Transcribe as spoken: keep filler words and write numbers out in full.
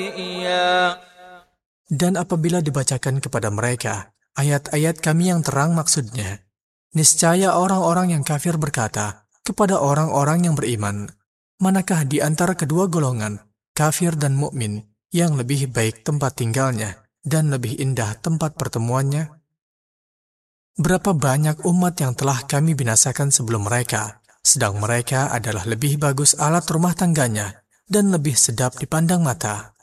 Dan apabila dibacakan kepada mereka ayat-ayat kami yang terang maksudnya, niscaya orang-orang yang kafir berkata kepada orang-orang yang beriman, manakah di antara kedua golongan, kafir dan mukmin, yang lebih baik tempat tinggalnya dan lebih indah tempat pertemuannya? Berapa banyak umat yang telah kami binasakan sebelum mereka, sedang mereka adalah lebih bagus alat rumah tangganya dan lebih sedap dipandang mata.